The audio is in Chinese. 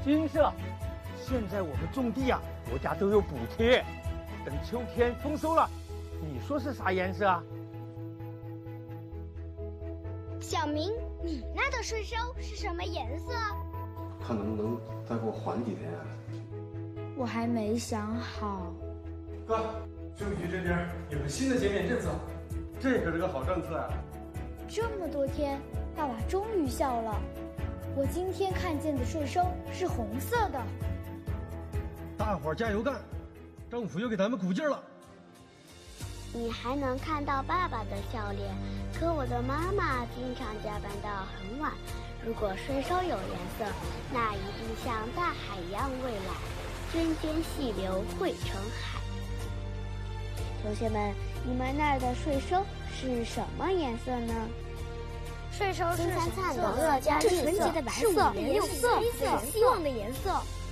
金色。现在我们种地啊，国家都有补贴。等秋天丰收了，你说是啥颜色啊？ 小明，你那的税收是什么颜色？ 看能不能再给我缓几天啊。 我还没想好。 哥，税务局这边有个新的减免政策，这可是个好政策啊！ 这么多天，爸爸终于笑了。我今天看见的税收是红色的。 大伙儿加油干，政府又给咱们鼓劲了。 你还能看到爸爸的笑脸，可我的妈妈经常加班到很晚。如果税收有颜色，那一定像大海一样蔚蓝，针尖细流汇成海。同学们，你们那儿的税收是什么颜色呢？ 税收是金灿灿的乐嘉绿色， 纯洁的白色， 是五颜六色、希望的颜色。